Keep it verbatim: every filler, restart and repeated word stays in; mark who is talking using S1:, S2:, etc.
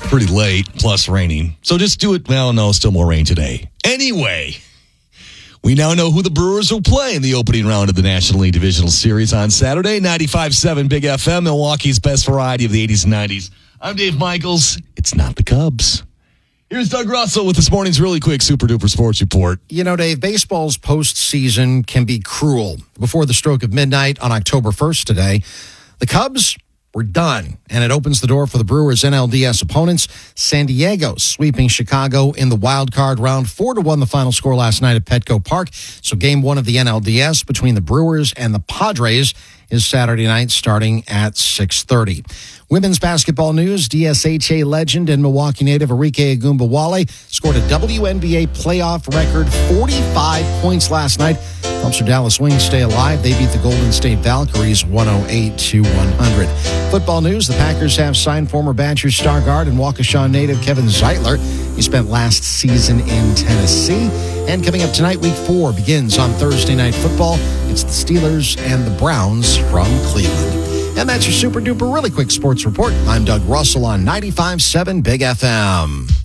S1: pretty late, plus raining. So just do it. Well, no, still more rain today. Anyway, we now know who the Brewers will play in the opening round of the National League Divisional Series on Saturday. ninety-five point seven Big F M, Milwaukee's best variety of the eighties and nineties. I'm Dave Michaels. It's not the Cubs. Here's Doug Russell with this morning's really quick Super Duper Sports Report.
S2: You know, Dave, baseball's postseason can be cruel. Before the stroke of midnight on October first today, the Cubs were done, and it opens the door for the Brewers' N L D S opponents. San Diego sweeping Chicago in the wild card round, four to one the final score last night at Petco Park. So game one of the N L D S between the Brewers and the Padres is Saturday night starting at six thirty. Women's basketball news, D S H A legend and Milwaukee native Arike Ogunbowale scored a W N B A playoff record forty-five points last night. Helps her Dallas Wings stay alive. They beat the Golden State Valkyries one oh eight to one hundred. Football news, the Packers have signed former Badgers star guard and Waukesha native Kevin Zeitler. He spent last season in Tennessee. And coming up tonight, week four begins on Thursday Night Football. It's the Steelers and the Browns from Cleveland. And that's your super duper really quick sports report. I'm Doug Russell on ninety-five point seven Big F M.